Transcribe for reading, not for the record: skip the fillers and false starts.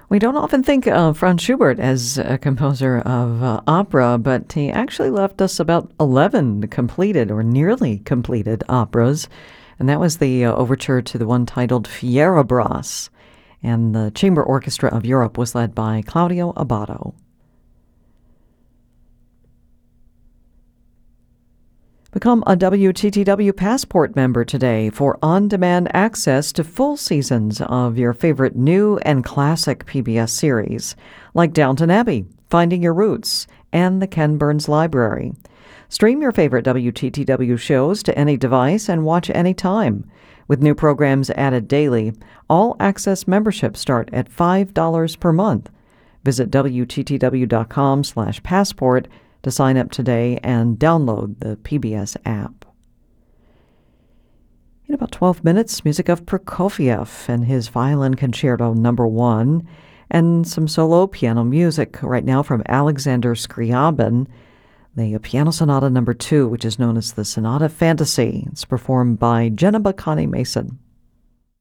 We don't often think of Franz Schubert as a composer of opera, but he actually left us about 11 completed or nearly completed operas, and that was the overture to the one titled Fierabras, and the Chamber Orchestra of Europe was led by Claudio Abbado. Become a WTTW Passport member today for on-demand access to full seasons of your favorite new and classic PBS series, like Downton Abbey, Finding Your Roots, and the Ken Burns Library. Stream your favorite WTTW shows to any device and watch anytime. With new programs added daily, all-access memberships start at $5 per month. Visit WTTW.com/passport to sign up today and download the PBS app. In about 12 minutes, music of Prokofiev and his Violin Concerto No. 1, and some solo piano music right now from Alexander Scriabin, the Piano Sonata No. 2, which is known as the Sonata Fantasy. It's performed by Jenna Bacani Mason.